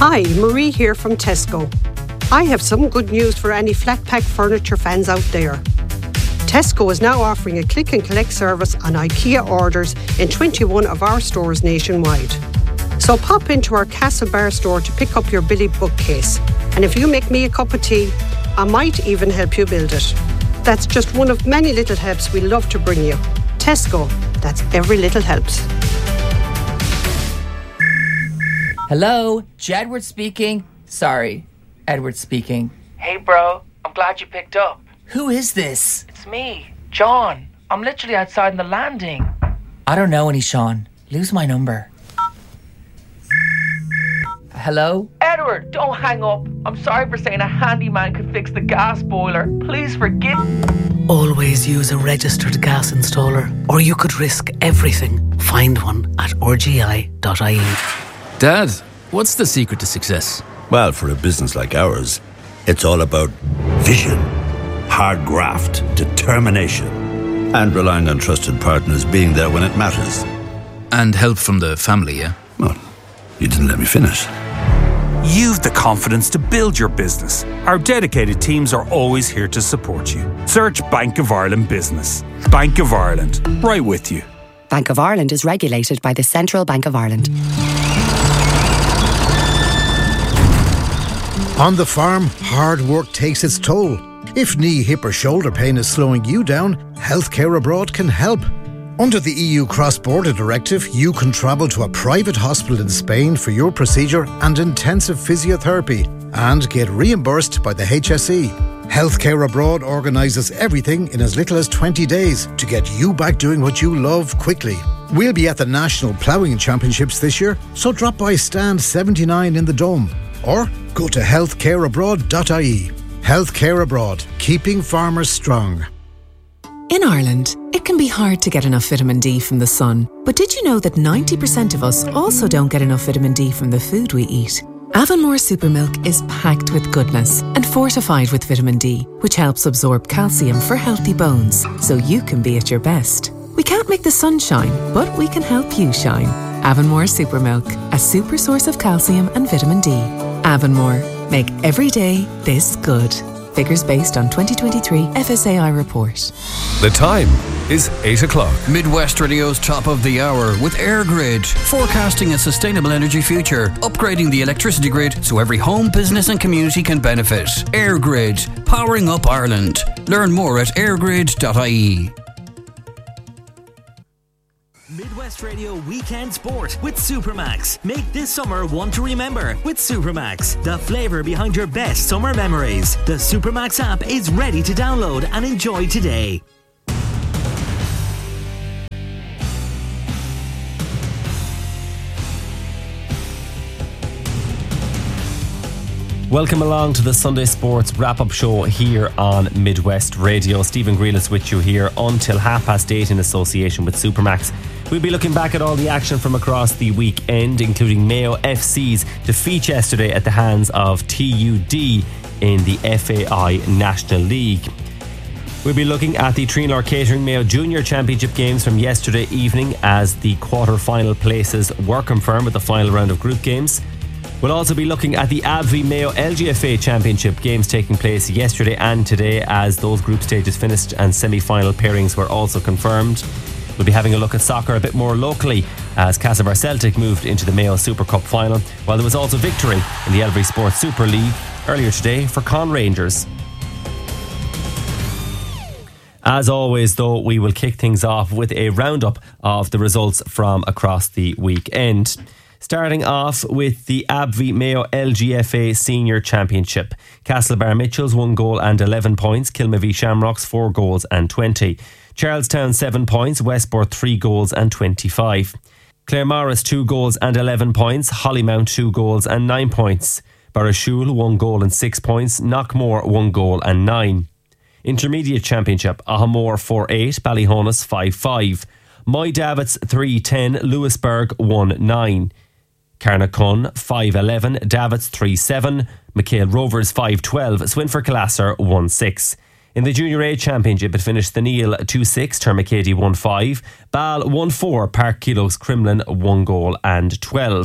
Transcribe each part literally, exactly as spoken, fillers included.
Hi, Marie here from Tesco. I have some good news for any flat pack furniture fans out there. Tesco is now offering a click and collect service on IKEA orders in twenty-one of our stores nationwide. So pop into our Castlebar store to pick up your Billy bookcase. And if you make me a cup of tea, I might even help you build it. That's just one of many little helps we love to bring you. Tesco, that's every little helps. Hello, Jedward speaking. Sorry, Edward speaking. Hey bro, I'm glad you picked up. Who is this? It's me, John. I'm literally outside in the landing. I don't know any Sean. Lose my number. Hello? Edward, don't hang up. I'm sorry for saying a handyman could fix the gas boiler. Please forgive. Always use a registered gas installer, or you could risk everything. Find one at r g i dot i e. Dad, what's the secret to success? Well, for a business like ours, it's all about vision, hard graft, determination, and relying on trusted partners being there when it matters. And help from the family, yeah? Well, you didn't let me finish. You've the confidence to build your business. Our dedicated teams are always here to support you. Search Bank of Ireland Business. Bank of Ireland, right with you. Bank of Ireland is regulated by the Central Bank of Ireland. On the farm, hard work takes its toll. If knee, hip or shoulder pain is slowing you down, Healthcare Abroad can help. Under the E U Cross-Border Directive, you can travel to a private hospital in Spain for your procedure and intensive physiotherapy and get reimbursed by the H S E. Healthcare Abroad organises everything in as little as twenty days to get you back doing what you love quickly. We'll be at the National Ploughing Championships this year, so drop by stand seventy-nine in the Dome or go to healthcare abroad dot i e. Healthcare Abroad, keeping farmers strong. In Ireland, it can be hard to get enough vitamin D from the sun. But did you know that ninety percent of us also don't get enough vitamin D from the food we eat? Avonmore Supermilk is packed with goodness and fortified with vitamin D, which helps absorb calcium for healthy bones, so you can be at your best. We can't make the sun shine, but we can help you shine. Avonmore Supermilk, a super source of calcium and vitamin D. Avonmore, make every day this good. Figures based on twenty twenty-three F S A I report. The time is eight o'clock. Midwest Radio's top of the hour with AirGrid, forecasting a sustainable energy future, upgrading the electricity grid so every home, business and community can benefit. AirGrid, powering up Ireland. Learn more at airgrid dot i e. Midwest Radio Weekend Sport with Supermax. Make this summer one to remember with Supermax, the flavour behind your best summer memories. The Supermax app is ready to download and enjoy today. Welcome along to the Sunday Sports wrap-up show here on Midwest Radio. Stephen Greel is with you here until half past eight in association with Supermax. We'll be looking back at all the action from across the weekend, including Mayo F C's defeat yesterday at the hands of T U D in the F A I National League. We'll be looking at the Trinor Catering Mayo Junior Championship games from yesterday evening as the quarter-final places were confirmed with the final round of group games. We'll also be looking at the A B V Mayo L G F A Championship games taking place yesterday and today as those group stages finished and semi-final pairings were also confirmed. We'll be having a look at soccer a bit more locally as Castlebar Celtic moved into the Mayo Super Cup final, while there was also victory in the Elvery Sports Super League earlier today for Con Rangers. As always, though, we will kick things off with a roundup of the results from across the weekend. Starting off with the A B V Mayo L G F A Senior Championship. Castlebar Mitchells one goal and eleven points. Kilmavie Shamrocks four goals and twenty. Charlestown seven points. Westport three goals and twenty-five. Claremorris two goals and eleven points. Hollymount two goals and nine points. Barrashule one goal and six points. Knockmore one goal and nine. Intermediate Championship. Ahamore four eight. Ballyhonus five five. Moy Davits three ten. Lewisburg one nine. Carnacon five eleven, Davits three seven, McHale Rovers five twelve, Swinford Classer one six. In the Junior A Championship, it finished the Neil two six, Termacady one five, Ball one four, Park Kilos Crumlin one goal and twelve.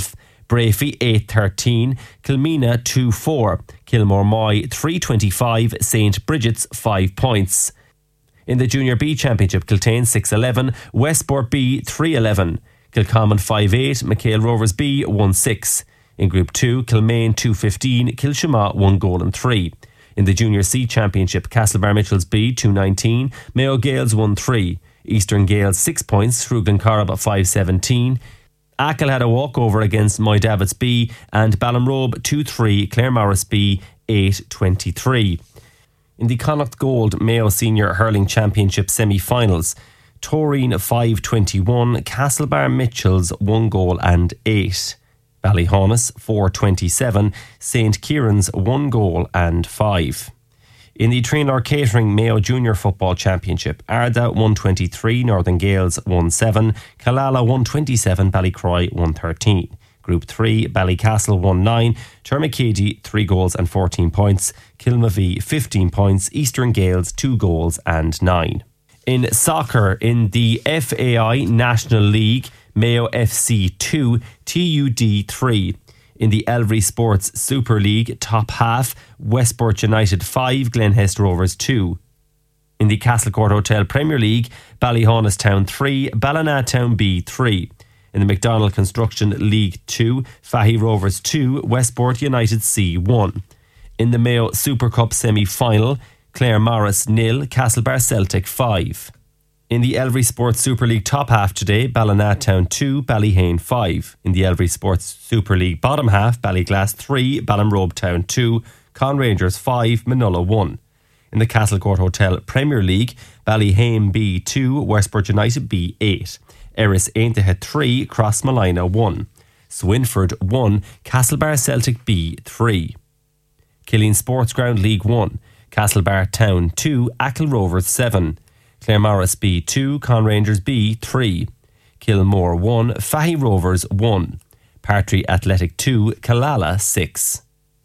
Brafey eight thirteen, Kilmena two four, Kilmore Moy three twenty-five, Saint Bridget's five points. In the Junior B Championship, Kiltane six eleven, Westport B three eleven, Kilcommon five eight, McHale Rovers B one six. In Group two, Kilmaine two fifteen, Kilshima one goal and three. In the Junior C Championship, Castlebar Mitchells B two nineteen, Mayo Gales one three, Eastern Gales six points, Shruglan Corrib five seventeen. Achill had a walkover against Moy Davits B, and Ballinrobe two three, Claremorris B eight twenty-three. In the Connacht Gold Mayo Senior Hurling Championship semi-finals, Toreen five twenty-one, Castlebar Mitchells one goal and eight. Ballyhonus four twenty-seven, Saint Kieran's one goal and five. In the Trinor Catering Mayo Junior Football Championship, Arda one twenty-three, Northern Gales one seven, Killala one twenty-seven, Ballycroy one thirteen. Group three, Ballycastle one nine, Termacady three goals and fourteen points, Kilmavie fifteen points, Eastern Gales two goals and nine. In soccer, in the F A I National League, Mayo F C two, T U D three. In the Elvery Sports Super League top half, Westport United five, Glenhest Rovers two. In the Castlecourt Hotel Premier League, Ballyhonus Town three, Ballina Town B three. In the McDonald Construction League two, Fahy Rovers two, Westport United C one. In the Mayo Super Cup semi-final, Claremorris nil, Castlebar Celtic five. In the Elvery Sports Super League top half today, Ballina Town two, Ballyhane five. In the Elvery Sports Super League bottom half, Ballyglass three, Ballinrobe Town two, Con Rangers five, Minola one. In the Castlecourt Hotel Premier League, Ballyhame B two, Westport United B eight. Erris Aintahead three, Crossmalina one. Swinford one, Castlebar Celtic B three. Killeen Sports Ground League one, Castlebar Town two, Achill Rovers seven. Claremorris B two, Con Rangers B three. Kilmore one, Fahy Rovers one. Partry Athletic two, Killala six.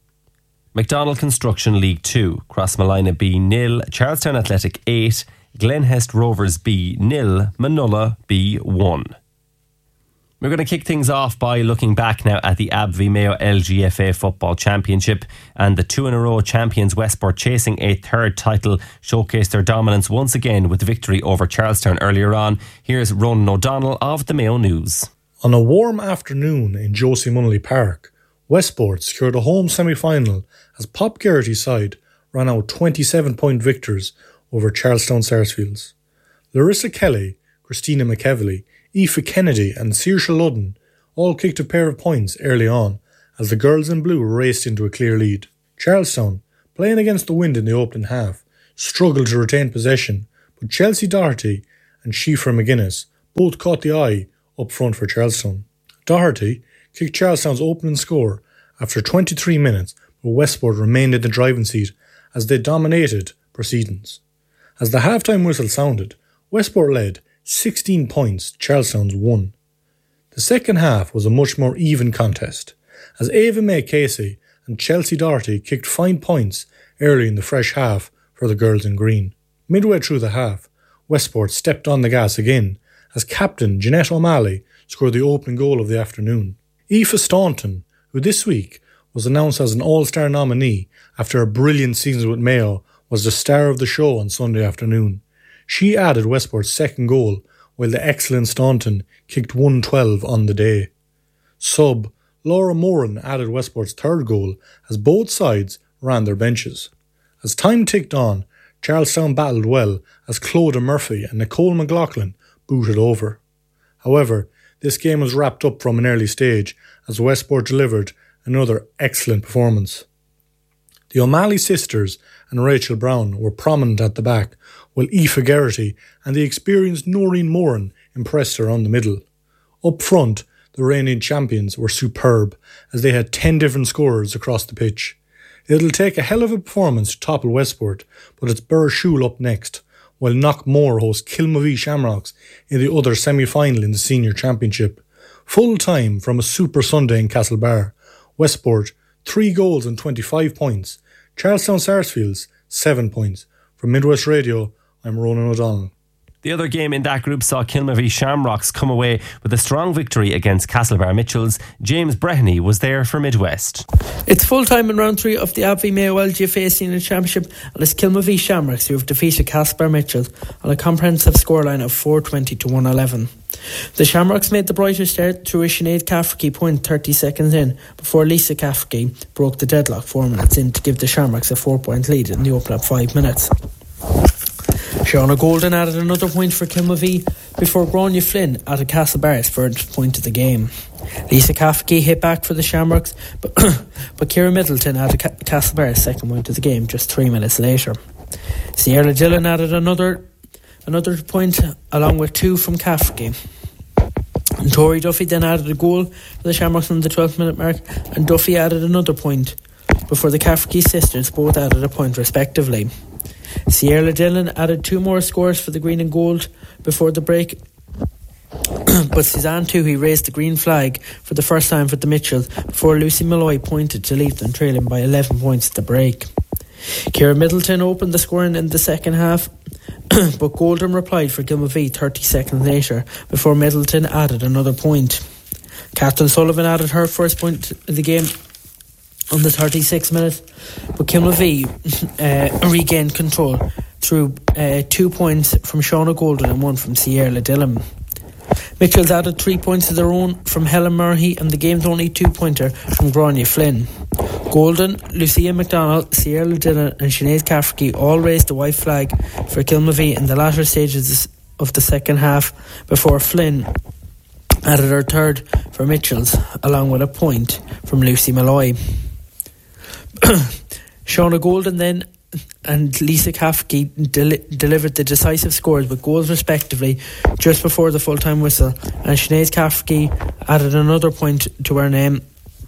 McDonald Construction League two, Crossmalina B nil, Charlestown Athletic eight, Glenhest Rovers B nil, Minola B one. We're going to kick things off by looking back now at the A B V Mayo L G F A Football Championship, and the two in a row champions Westport, chasing a third title, showcased their dominance once again with victory over Charlestown earlier on. Here's Ronan O'Donnell of the Mayo News. On a warm afternoon in Josie Munnelly Park, Westport secured a home semi-final as Pop Geraghty's side ran out twenty-seven point victors over Charlestown Sarsfields. Larissa Kelly, Christina McEvely, Aoife Kennedy and Saoirse Ludden all kicked a pair of points early on as the girls in blue raced into a clear lead. Charlestown, playing against the wind in the opening half, struggled to retain possession, but Chelsea Doherty and Schieffer McGuinness both caught the eye up front for Charlestown. Doherty kicked Charlestown's opening score after twenty-three minutes, but Westport remained in the driving seat as they dominated proceedings. As the half-time whistle sounded, Westport led sixteen points, Charlestown's one. The second half was a much more even contest, as Ava May Casey and Chelsea Doherty kicked fine points early in the fresh half for the girls in green. Midway through the half, Westport stepped on the gas again as captain Jeanette O'Malley scored the opening goal of the afternoon. Aoife Staunton, who this week was announced as an All-Star nominee after a brilliant season with Mayo, was the star of the show on Sunday afternoon. She added Westport's second goal, while the excellent Staunton kicked one twelve on the day. Sub Laura Moran added Westport's third goal as both sides ran their benches. As time ticked on, Charlestown battled well as Clodagh Murphy and Nicole McLaughlin booted over. However, this game was wrapped up from an early stage as Westport delivered another excellent performance. The O'Malley sisters and Rachel Brown were prominent at the back, while Aoife Geraghty and the experienced Noreen Moran impressed her on the middle. Up front, the reigning champions were superb as they had ten different scorers across the pitch. It'll take a hell of a performance to topple Westport, but it's Burshule up next, while Knockmore hosts Kilmavie Shamrocks in the other semi-final in the Senior Championship. Full time from a Super Sunday in Castlebar. Westport, three goals and twenty-five points. Charlestown Sarsfields, seven points. From Midwest Radio, I'm Ronan O'Donnell. The other game in that group saw Kilmavie Shamrocks come away with a strong victory against Castlebar Mitchells. James Breheny was there for Midwest. It's full time in round three of the Abbey Mayo L G F A Senior Championship, and it's Kilmavie Shamrocks who have defeated Castlebar Mitchells on a comprehensive scoreline of four twenty to one eleven. The Shamrocks made the brighter start through a Sinead Cafferty point thirty seconds in before Lisa Cafferty broke the deadlock four minutes in to give the Shamrocks a four point lead in the opening five minutes. Shauna Golden added another point for Kilmavie before Grania Flynn added Castlebar's first point of the game. Lisa Cafferty hit back for the Shamrocks, but, but Ciara Middleton added Ca- Castlebar's second point of the game just three minutes later. Sierra Dillon added another another point along with two from Cafferty. And Tori Duffy then added a goal for the Shamrocks on the twelfth minute mark, and Duffy added another point before the Cafferty sisters both added a point respectively. Sierra Dillon added two more scores for the green and gold before the break, but Suzanne Toohey raised the green flag for the first time for the Mitchells before Lucy Malloy pointed to leave them trailing by eleven points at the break. Ciara Middleton opened the scoring in the second half, but Golden replied for Kilmavie thirty seconds later before Middleton added another point. Catherine Sullivan added her first point of the game on the thirty-sixth minute, but Kilmavie uh, regained control through uh, two points from Shauna Golden and one from Sierra Dillon. Mitchells added three points of their own from Helen Murray and the game's only two-pointer from Grania Flynn. Golden, Lucia McDonald, Sierra Dillon and Sinead Cafferty all raised the white flag for Kilmavie in the latter stages of the second half before Flynn added her third for Mitchells along with a point from Lucy Malloy. Shauna Golden then and Lisa Cafferty del- delivered the decisive scores with goals respectively just before the full-time whistle, and Sinead Cafferty added another point to her name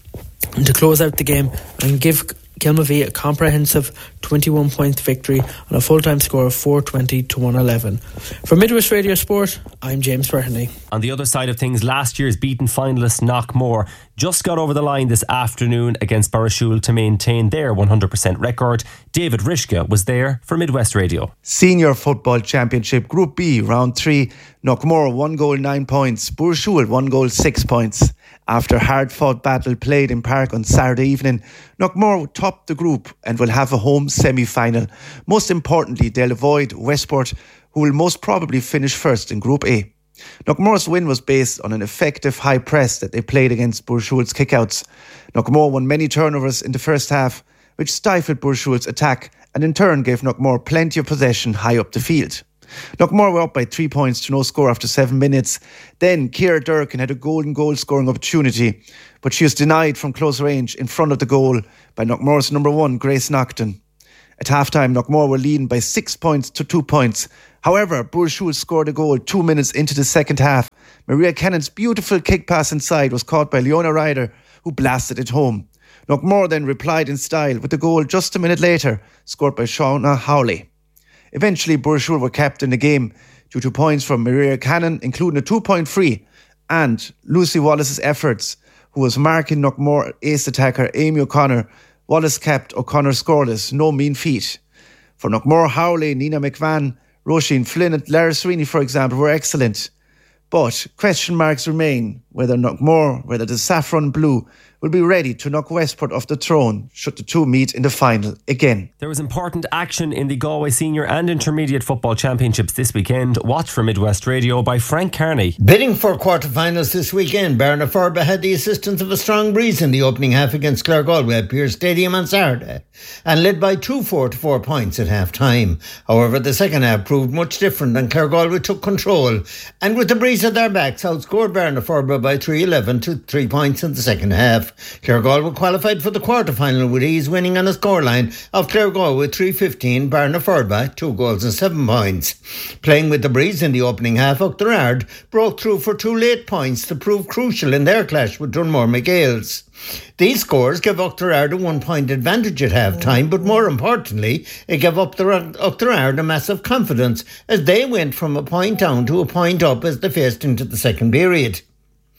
to close out the game and give Kilmavie a comprehensive twenty-one point victory on a full-time score of four twenty to one eleven. For Midwest Radio Sport, I'm James Breheny. On the other side of things, last year's beaten finalist Knockmore just got over the line this afternoon against Barrashul to maintain their one hundred percent record. David Rishka was there for Midwest Radio. Senior Football Championship Group B, Round three. Knockmore, one goal, nine points. Barrashul, one goal, six points. After hard-fought battle played in Park on Saturday evening, Knockmore topped the group and will have a home semi-final. Most importantly, they'll avoid Westport, who will most probably finish first in Group A. Knockmore's win was based on an effective high press that they played against Barrashul's kickouts. Knockmore won many turnovers in the first half, which stifled Barrashul's attack and in turn gave Knockmore plenty of possession high up the field. Knockmore were up by three points to no score after seven minutes. Then Ciara Durkin had a golden goal scoring opportunity, but she was denied from close range in front of the goal by Knockmore's number one, Grace Nocton. At half-time, Knockmore were leading by six points to two points. However, Barrashul scored a goal two minutes into the second half. Maria Cannon's beautiful kick pass inside was caught by Leona Ryder, who blasted it home. Knockmore then replied in style with a goal just a minute later, scored by Shauna Howley. Eventually, Barrashul were kept in the game due to points from Maria Cannon, including a two-point free, and Lucy Wallace's efforts, who was marking Knockmore ace attacker Amy O'Connor. Wallace kept O'Connor scoreless, no mean feat. For Knockmore, Howley, Nina McVan, Roisin Flynn and Lara Sweeney, for example, were excellent. But question marks remain whether Knockmore, whether the Saffron Blue will be ready to knock Westport off the throne should the two meet in the final again. There was important action in the Galway Senior and Intermediate Football Championships this weekend. Watch for Midwest Radio by Frank Carney. Bidding for quarter-finals this weekend, Barnaforba had the assistance of a strong breeze in the opening half against Clare Galway at Pearse Stadium on Saturday and led by two four to four points at half-time. However, the second half proved much different and Clare Galway took control and with the breeze at their backs outscored Barnaforba by three eleven to three points in the second half. Clare Galway qualified for the quarter-final with ease, winning on a scoreline of Clare Galway three fifteen, Barnaforba two goals and seven points. Playing with the breeze in the opening half, Oughterard broke through for two late points to prove crucial in their clash with Dunmore McGales. These scores gave Oughterard a one-point advantage at half-time, but more importantly, it gave Oughterard a massive confidence as they went from a point down to a point up as they faced into the second period.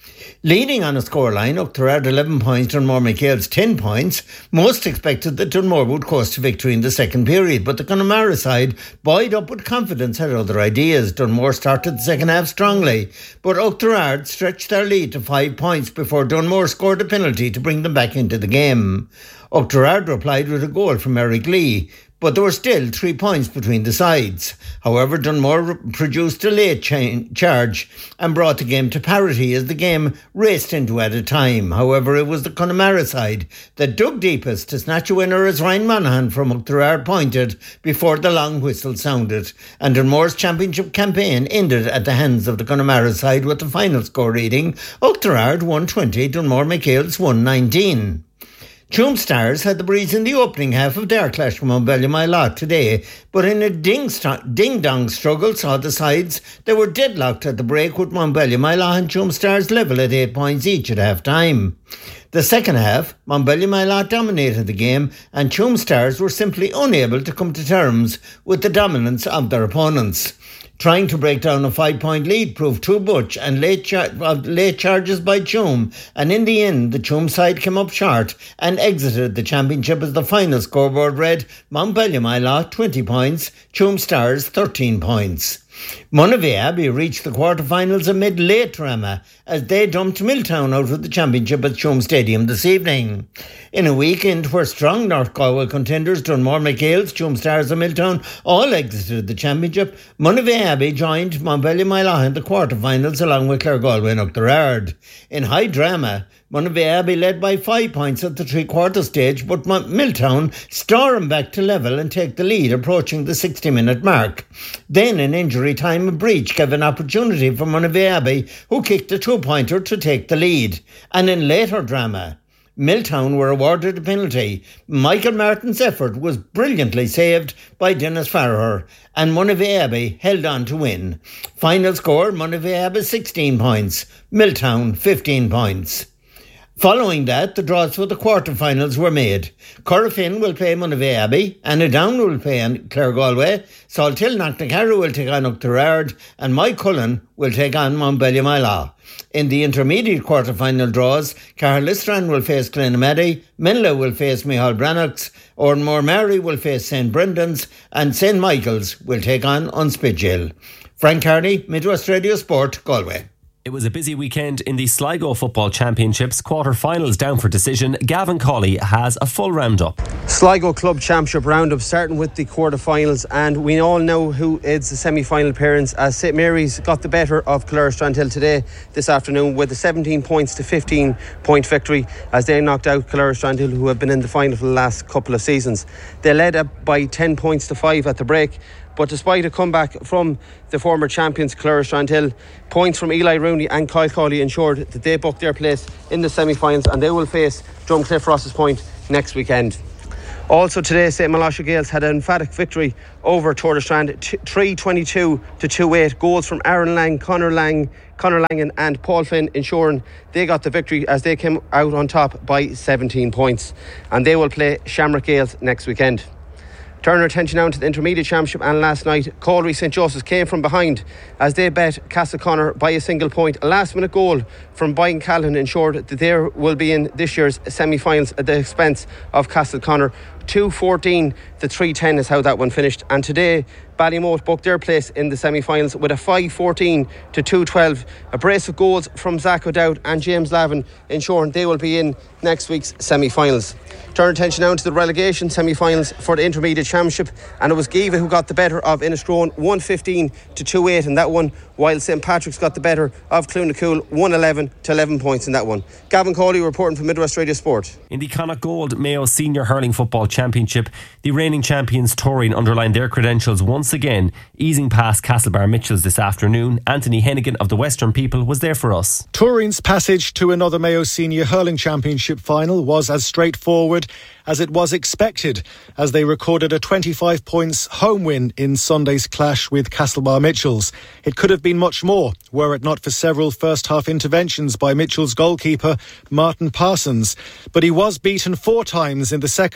Leading on a scoreline, Oughterard eleven points, Dunmore McHale's ten points. Most expected that Dunmore would coast to victory in the second period, but the Connemara side, buoyed up with confidence, had other ideas. Dunmore started the second half strongly, but Oughterard stretched their lead to five points before Dunmore scored a penalty to bring them back into the game. Oughterard replied with a goal from Eric Lee, but there were still three points between the sides. However, Dunmore produced a late cha- charge and brought the game to parity as the game raced into added time. However, it was the Connemara side that dug deepest to snatch a winner as Ryan Monaghan from Oughterard pointed before the long whistle sounded, and Dunmore's championship campaign ended at the hands of the Connemara side with the final score reading Oughterard one twenty, Dunmore McHale's one nineteen. Tuam Stars had the breeze in the opening half of their clash with Montbellier today, but in a ding-st- ding-dong struggle saw the sides they were deadlocked at the break with Montbellier and Tuam Stars level at eight points each at half-time. The second half, Montbellier dominated the game and Tuam Stars were simply unable to come to terms with the dominance of their opponents. Trying to break down a five-point lead proved too much and late, char- uh, late charges by Tuam, and in the end the Tuam side came up short and exited the championship as the final scoreboard read Montbellier twenty points, Tuam Stars thirteen points. Monivea Abbey reached the quarterfinals amid late drama as they dumped Milltown out of the championship at Tuam Stadium this evening. In a weekend where strong North Galway contenders Dunmore McHale's, Tuam Stars and Milltown all exited the championship, Monivea Abbey joined Montbellier in the quarterfinals along with Clare Galway and Oughterard. In high drama, Monivea Abbey led by five points at the three-quarter stage, but Milltown stormed back to level and take the lead approaching the sixty-minute mark. Then an injury time breach gave an opportunity for Monivea Abbey, who kicked a two-pointer to take the lead. And in later drama, Milltown were awarded a penalty. Michael Martin's effort was brilliantly saved by Dennis Farrer, and Monivea Abbey held on to win. Final score, Monivea Abbey sixteen points, Milltown fifteen points. Following that, the draws for the quarterfinals were made. Corofin will play Monivea Abbey, Annadown will play Clare Galway, Salthill Knocknacarra will take on Oughterard, and Mike Cullen will take on Montbellier. In the intermediate quarterfinal draws, Carlisle will face Glenamaddy, Menla will face Micheál Brannocks, Ormore Mary will face Saint Brendan's, and Saint Michael's will take on Unspidgill. Frank Carney, Midwest Radio Sport, Galway. It was a busy weekend in the Sligo Football Championships. Quarter-finals down for decision. Gavin Cawley has a full roundup. Sligo Club Championship roundup starting with the quarter-finals, and we all know who is the semi-final appearance as St Mary's got the better of Clare Strandhill today, this afternoon, with a seventeen points to fifteen point victory as they knocked out Clare Strandhill, who have been in the final for the last couple of seasons. They led up by ten points to five at the break, but despite a comeback from the former champions Clare Strandhill, points from Eli Rooney and Kyle Cawley ensured that they booked their place in the semi-finals, and they will face Drumcliff Ross's Point next weekend. Also today, St Molossia Gales had an emphatic victory over Tourdestrand, three twenty-two to two eight. Goals from Aaron Lang, Conor Lang, Conor Langan and Paul Flynn ensuring they got the victory as they came out on top by seventeen points, and they will play Shamrock Gales next weekend. Turn our attention now to the Intermediate Championship, and last night Calry St Joseph's came from behind as they bet Castleconnor by a single point. A last minute goal from Brian Callan ensured that they will be in this year's semi-finals at the expense of Castleconnor. two fourteen to three ten is how that one finished, and today Ballymote booked their place in the semi-finals with a five fourteen to two twelve. A brace of goals from Zach O'Dowd and James Lavin ensuring they will be in next week's semi-finals. Turn attention now to the relegation semi-finals for the Intermediate Championship, and it was Giva who got the better of Innistrone, one fifteen to two eight in that one, while St Patrick's got the better of Clunacool, one eleven to eleven points in that one. Gavin Cawley reporting from Midwest Radio Sport. In the Connacht Gold Mayo Senior Hurling Football Championship, the reigning champions Tourine underlined their credentials once again, easing past Castlebar Mitchells this afternoon. Anthony Hennigan of the Western People was there for us. Tourine's passage to another Mayo Senior Hurling Championship final was as straightforward as it was expected, as they recorded a twenty-five points home win in Sunday's clash with Castlebar Mitchells. It could have been much more, were it not for several first-half interventions by Mitchell's goalkeeper, Martin Parsons. But he was beaten four times in the second half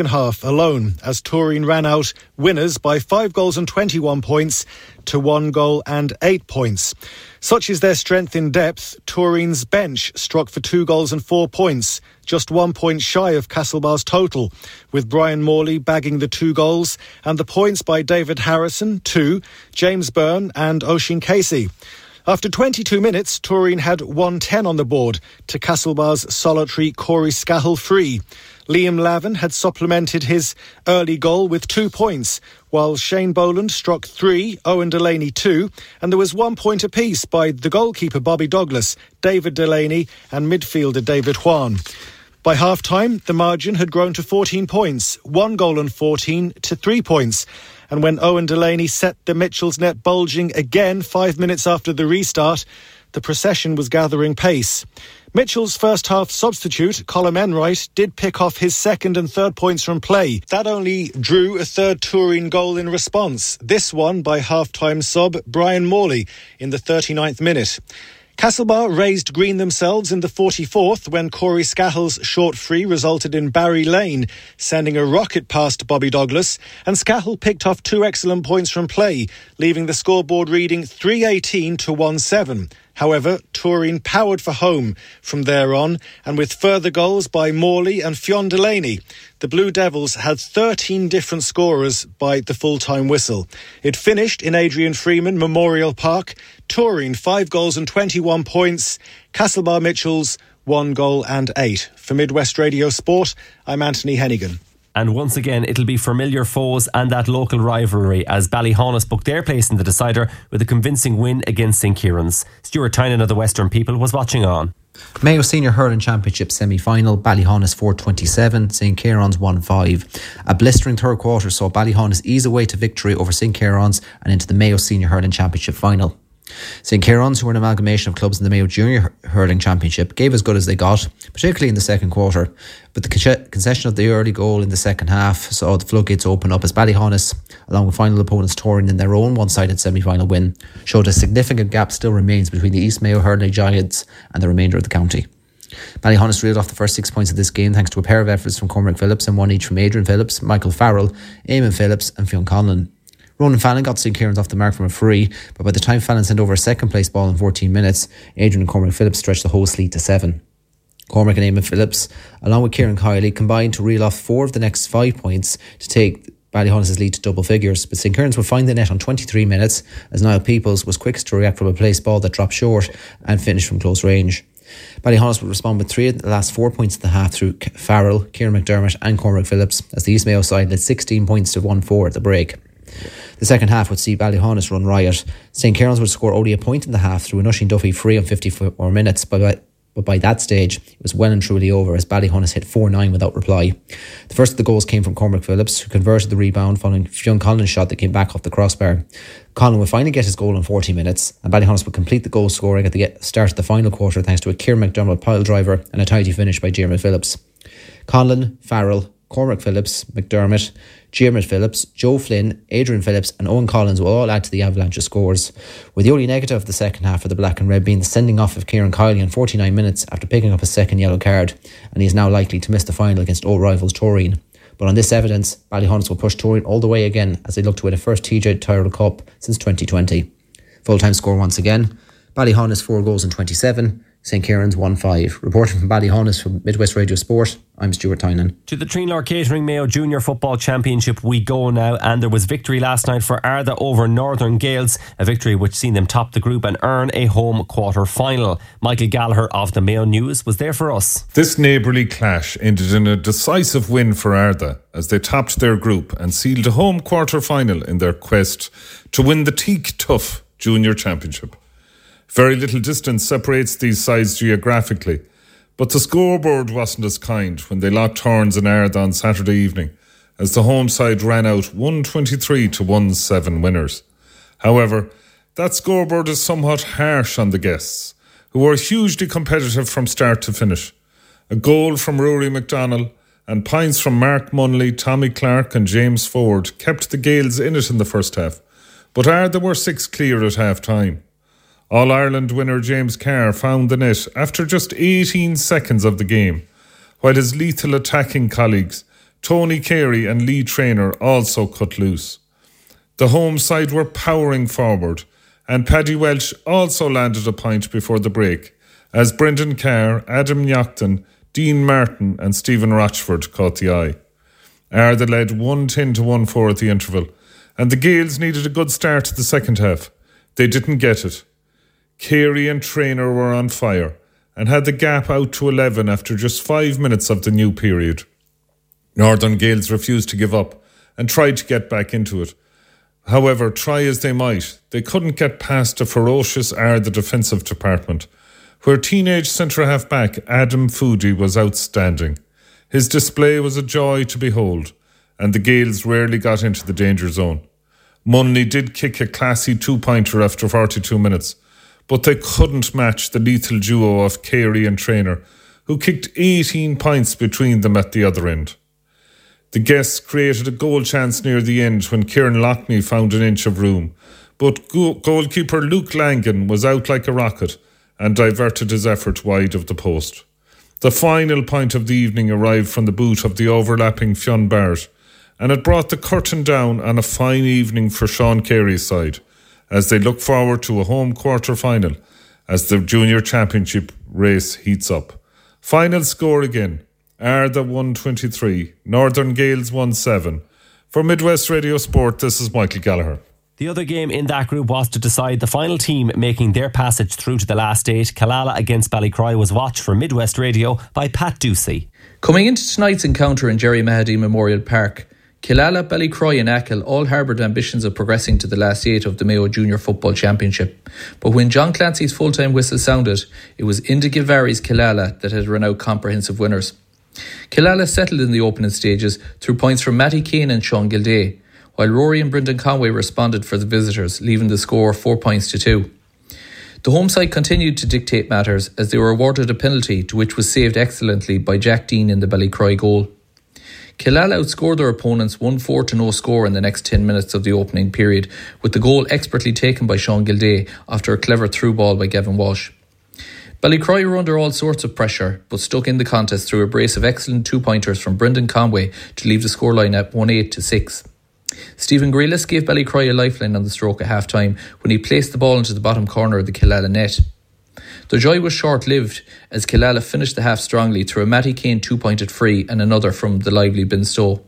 alone, as Turin ran out winners by five goals and twenty-one points to one goal and eight points. Such is their strength in depth, Turin's bench struck for two goals and four points, just one point shy of Castlebar's total, with Brian Morley bagging the two goals and the points by David Harrison, two, James Byrne and Oisin Casey. After twenty-two minutes, Turin had one ten on the board to Castlebar's solitary Corey Scahill free. Liam Lavin had supplemented his early goal with two points, while Shane Boland struck three, Owen Delaney two, and there was one point apiece by the goalkeeper Bobby Douglas, David Delaney and midfielder David Juan. By half-time, the margin had grown to fourteen points, one goal and fourteen to three points. And when Owen Delaney set the Mitchells' net bulging again five minutes after the restart, the procession was gathering pace. Mitchell's first half substitute, Colm Enright, did pick off his second and third points from play. That only drew a third Turin goal in response, this one by half-time sub Brian Morley in the thirty-ninth minute. Castlebar raised green themselves in the forty-fourth when Corey Scahill's short free resulted in Barry Lane sending a rocket past Bobby Douglas, and Scahill picked off two excellent points from play, leaving the scoreboard reading three eighteen to one seven. However, Turin powered for home from there on, and with further goals by Morley and Fionn Delaney, the Blue Devils had thirteen different scorers by the full-time whistle. It finished in Adrian Freeman Memorial Park. Turin five goals and twenty-one points. Castlebar Mitchells one goal and eight. For Midwest Radio Sport, I'm Anthony Hennigan. And once again, it'll be familiar foes and that local rivalry as Ballyhaunis booked their place in the decider with a convincing win against Saint Kieran's. Stuart Tynan of the Western People was watching on. Mayo Senior Hurling Championship semi-final, Ballyhaunis four twenty-seven, Saint Kieran's one five. A blistering third quarter saw Ballyhaunis ease away to victory over Saint Kieran's and into the Mayo Senior Hurling Championship final. Saint Kieran's, who were an amalgamation of clubs in the Mayo Junior Hurling Championship, gave as good as they got, particularly in the second quarter. But the concession of the early goal in the second half saw the floodgates open up as Ballyhaunis, along with final opponents Turin in their own one-sided semi-final win, showed a significant gap still remains between the East Mayo Hurling Giants and the remainder of the county. Ballyhaunis reeled off the first six points of this game thanks to a pair of efforts from Cormac Phillips and one each from Adrian Phillips, Michael Farrell, Eamon Phillips and Fionn Conlon. Ronan Fallon got Saint Kieran's off the mark from a free, but by the time Fallon sent over a second place ball in fourteen minutes, Adrian and Cormac Phillips stretched the whole lead to seven. Cormac and Eamon Phillips, along with Kieran Kiley, combined to reel off four of the next five points to take Ballyhaunis' lead to double figures, but Saint Kieran's would find the net on twenty-three minutes as Niall Peoples was quickest to react from a place ball that dropped short and finished from close range. Ballyhaunis would respond with three of the last four points of the half through Farrell, Kieran McDermott and Cormac Phillips as the East Mayo side led sixteen points to one four at the break. The second half would see Ballyhaunis run riot. Saint Kieran's would score only a point in the half through a Nusheen Duffy free on fifty-four minutes, but but by that stage it was well and truly over as Ballyhaunis hit four nine without reply. The first of the goals came from Cormac Phillips, who converted the rebound following Fionn Conlon's shot that came back off the crossbar. Conlon would finally get his goal in forty minutes, and Ballyhaunis would complete the goal scoring at the start of the final quarter thanks to a Kieran McDermott pile driver and a tidy finish by Jeremy Phillips. Conlon, Farrell, Cormac Phillips, McDermott, Jeremy Phillips, Joe Flynn, Adrian Phillips and Owen Collins will all add to the avalanche of scores, with the only negative of the second half for the Black and Red being the sending off of Kieran Kiley in forty-nine minutes after picking up a second yellow card, and he is now likely to miss the final against old rivals Turin. But on this evidence, Ballyhaunis will push Turin all the way again as they look to win a first T J Tyrrell Cup since twenty twenty. Full-time score once again, Ballyhaunis four goals and twenty-seven, Saint Kieran's one five. Reporting from Ballyhaunis from Midwest Radio Sport, I'm Stuart Tynan. To the Trinlor Catering Mayo Junior Football Championship we go now, and there was victory last night for Arda over Northern Gales, a victory which seen them top the group and earn a home quarter final. Michael Gallagher of the Mayo News was there for us. This neighbourly clash ended in a decisive win for Arda as they topped their group and sealed a home quarter final in their quest to win the Teak Tough Junior Championship. Very little distance separates these sides geographically, but the scoreboard wasn't as kind when they locked horns in Arda on Saturday evening, as the home side ran out one twenty-three to one seven winners. However, that scoreboard is somewhat harsh on the guests, who were hugely competitive from start to finish. A goal from Rory McDonnell and points from Mark Munley, Tommy Clark and James Ford kept the Gaels in it in the first half, but Arda were six clear at half-time. All-Ireland winner James Carr found the net after just eighteen seconds of the game, while his lethal attacking colleagues Tony Carey and Lee Traynor also cut loose. The home side were powering forward, and Paddy Welch also landed a point before the break, as Brendan Carr, Adam Nyackton, Dean Martin and Stephen Rochford caught the eye. Arda led one ten to one four at the interval, and the Gaels needed a good start to the second half. They didn't get it. Carey and Traynor were on fire and had the gap out to eleven after just five minutes of the new period. Northern Gaels refused to give up and tried to get back into it. However, try as they might, they couldn't get past a ferocious Arda defensive department, where teenage centre-half-back Adam Foodie was outstanding. His display was a joy to behold, and the Gaels rarely got into the danger zone. Munley did kick a classy two-pointer after forty-two minutes, but they couldn't match the lethal duo of Carey and Traynor, who kicked eighteen points between them at the other end. The guests created a goal chance near the end when Kieran Loughney found an inch of room, but go- goalkeeper Luke Langan was out like a rocket and diverted his effort wide of the post. The final point of the evening arrived from the boot of the overlapping Fionn Barrett, and it brought the curtain down on a fine evening for Sean Carey's side, as they look forward to a home quarter-final as the Junior Championship race heats up. Final score again, Arda one twenty-three, Northern Gaels one seven. For Midwest Radio Sport, this is Michael Gallagher. The other game in that group was to decide the final team making their passage through to the last eight. Killala against Ballycroy was watched for Midwest Radio by Pat Ducey. Coming into tonight's encounter in Jerry Mahady Memorial Park, Killala, Ballycroy and Achill all harboured ambitions of progressing to the last eight of the Mayo Junior Football Championship. But when John Clancy's full-time whistle sounded, it was Indigilvary's Killala that had run out comprehensive winners. Killala settled in the opening stages through points from Matty Kane and Sean Gildea, while Rory and Brendan Conway responded for the visitors, leaving the score four points to two. The home side continued to dictate matters as they were awarded a penalty, to which was saved excellently by Jack Dean in the Ballycroy goal. Killala outscored their opponents one four to no score in the next ten minutes of the opening period, with the goal expertly taken by Sean Gildea after a clever through ball by Gavin Walsh. Ballycroy were under all sorts of pressure, but stuck in the contest through a brace of excellent two-pointers from Brendan Conway to leave the scoreline at one eight to six. Stephen Grealis gave Ballycroy a lifeline on the stroke at half-time when he placed the ball into the bottom corner of the Killala net. The joy was short-lived as Killala finished the half strongly through a Matty Kane two-pointed free and another from the lively Ben Stowe.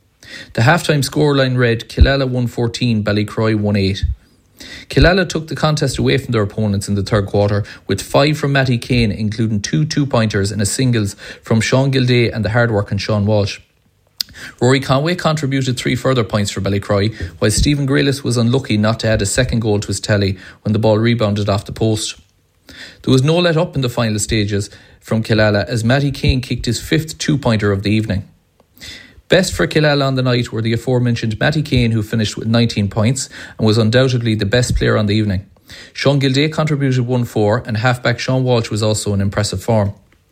The half-time scoreline read Killala one fourteen, Ballycroy one eight. Killala took the contest away from their opponents in the third quarter with five from Matty Kane, including two two-pointers and a singles from Sean Gildea and the hard-working Sean Walsh. Rory Conway contributed three further points for Ballycroy, while Stephen Grealis was unlucky not to add a second goal to his tally when the ball rebounded off the post. There was no let up in the final stages from Killala as Matty Kane kicked his fifth two-pointer of the evening. Best for Killala on the night were the aforementioned Matty Kane, who finished with nineteen points and was undoubtedly the best player on the evening. Sean Gildea contributed one four and halfback Sean Walsh was also in impressive form.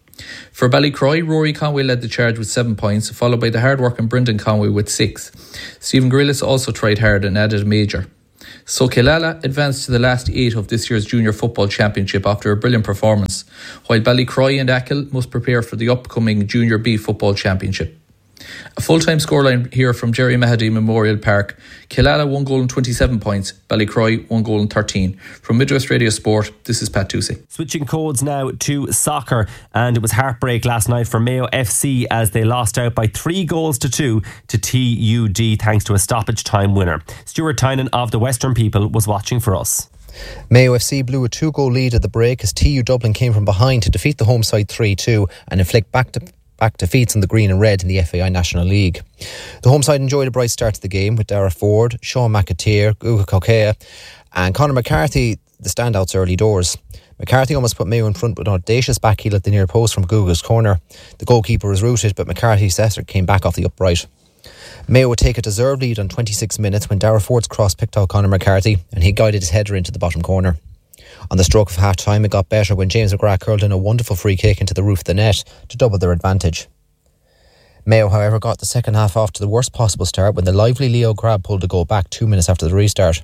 For Ballycroy, Rory Conway led the charge with seven points, followed by the hard-working Brendan Conway with six. Stephen Grealis also tried hard and added a major. So Killala advanced to the last eight of this year's Junior Football Championship after a brilliant performance, while Ballycroy and Achill must prepare for the upcoming Junior B Football Championship. A full-time scoreline here from Jerry Mahady Memorial Park. Killala one goal and twenty-seven points, Ballycroy one goal and thirteen. From Midwest Radio Sport, this is Pat Ducey. Switching codes now to soccer, and it was heartbreak last night for Mayo F C as they lost out by three goals to two to T U D thanks to a stoppage time winner. Stuart Tynan of the Western People was watching for us. Mayo F C blew a two-goal lead at the break as T U Dublin came from behind to defeat the home side three two and inflict back to back defeats on the green and red in the F A I National League. The home side enjoyed a bright start to the game with Dara Ford, Sean McAteer, Uga Kokea and Conor McCarthy the standouts early doors. McCarthy almost put Mayo in front with an audacious backheel at the near post from Guga's corner. The goalkeeper was rooted, but McCarthy's effort came back off the upright. Mayo would take a deserved lead on twenty-six minutes when Dara Ford's cross picked out Conor McCarthy and he guided his header into the bottom corner. On the stroke of half-time, it got better when James McGrath curled in a wonderful free kick into the roof of the net to double their advantage. Mayo, however, got the second half off to the worst possible start when the lively Leo Grab pulled the goal back two minutes after the restart.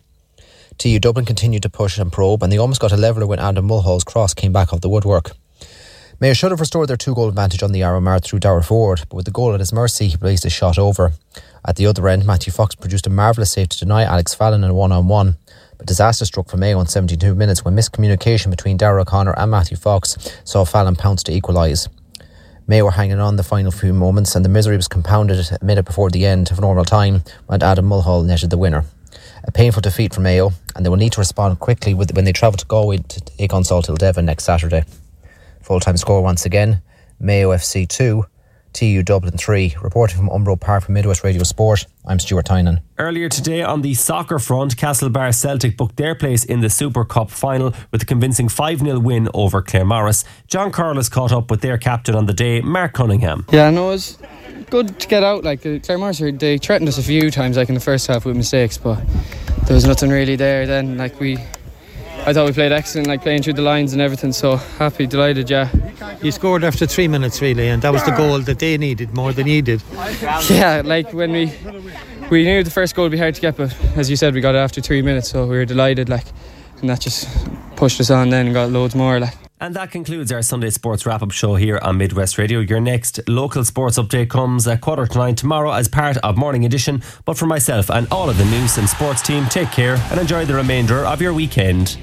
T U Dublin continued to push and probe, and they almost got a leveller when Adam Mulhall's cross came back off the woodwork. Mayo should have restored their two-goal advantage on the Arrow Mart through Darragh Ford, but with the goal at his mercy, he placed his shot over. At the other end, Matthew Fox produced a marvellous save to deny Alex Fallon in a one-on-one. But disaster struck for Mayo in seventy-two minutes when miscommunication between Darragh O'Connor and Matthew Fox saw Fallon pounce to equalise. Mayo were hanging on the final few moments, and the misery was compounded a minute before the end of normal time when Adam Mulhall netted the winner. A painful defeat for Mayo, and they will need to respond quickly with, when they travel to Galway to take on Salthill Devon next Saturday. Full-time score once again, Mayo F C two, T U Dublin three. Reporting from Umbro Park for Midwest Radio Sport, I'm Stuart Tynan. Earlier today on the soccer front, Castlebar Celtic booked their place in the Super Cup final with a convincing five nil win over Claremorris. John Carlos caught up with their captain on the day, Mark Cunningham. Yeah, no, it was good to get out. Like uh, Claremorris, they threatened us a few times, like in the first half with mistakes, but there was nothing really there then. Like we, I thought we played excellent, like playing through the lines and everything. So happy, delighted, yeah. You scored after three minutes, really, and that was the goal that they needed more than you did. Yeah, like when we we knew the first goal would be hard to get, but as you said, we got it after three minutes, so we were delighted, like, and that just pushed us on then and got loads more, like. And that concludes our Sunday Sports Wrap-Up show here on Midwest Radio. Your next local sports update comes at quarter to nine tomorrow as part of Morning Edition. But for myself and all of the news and sports team, take care and enjoy the remainder of your weekend.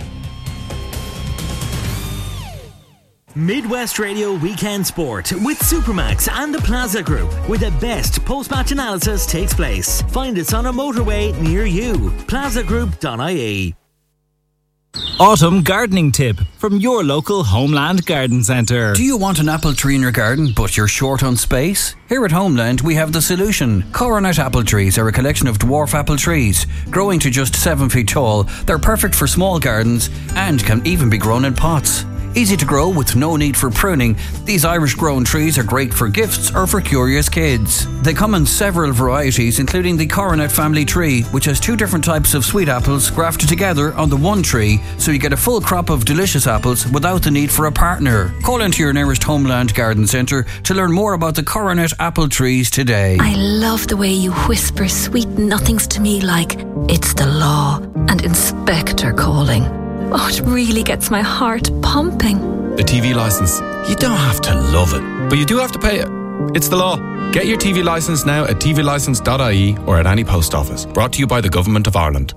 Midwest Radio Weekend Sport with Supermax and the Plaza Group, where the best post-match analysis takes place. Find us on a motorway near you. plaza group dot I E. Autumn gardening tip from your local Homeland Garden Centre. Do you want an apple tree in your garden but you're short on space? Here at Homeland we have the solution. Coronet apple trees are a collection of dwarf apple trees. Growing to just seven feet tall, they're perfect for small gardens and can even be grown in pots. Easy to grow with no need for pruning, these Irish grown trees are great for gifts or for curious kids. They come in several varieties, including the Coronet family tree, which has two different types of sweet apples grafted together on the one tree, so you get a full crop of delicious apples without the need for a partner. Call into your nearest Homeland Garden Centre to learn more about the Coronet apple trees today. I love the way you whisper sweet nothings to me like, it's the law and Inspector calling. Oh, it really gets my heart pumping. The T V licence. You don't have to love it, but you do have to pay it. It's the law. Get your T V licence now at t v licence dot I E or at any post office. Brought to you by the Government of Ireland.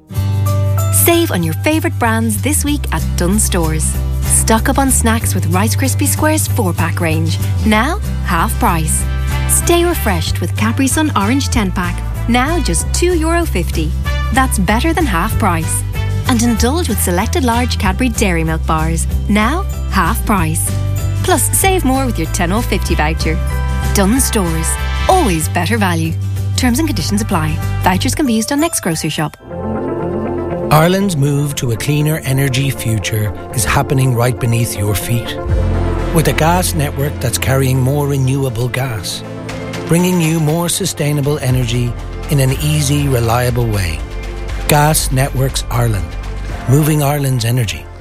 Save on your favourite brands this week at Dunnes Stores. Stock up on snacks with Rice Krispie Squares four pack range. Now, half price. Stay refreshed with Capri Sun Orange ten pack. Now just two euro fifty. That's better than half price. And indulge with selected large Cadbury Dairy Milk bars. Now, half price. Plus, save more with your ten euro fifty voucher. Dunnes Stores. Always better value. Terms and conditions apply. Vouchers can be used on next grocery shop. Ireland's move to a cleaner energy future is happening right beneath your feet. With a gas network that's carrying more renewable gas, bringing you more sustainable energy in an easy, reliable way. Gas Networks Ireland, moving Ireland's energy.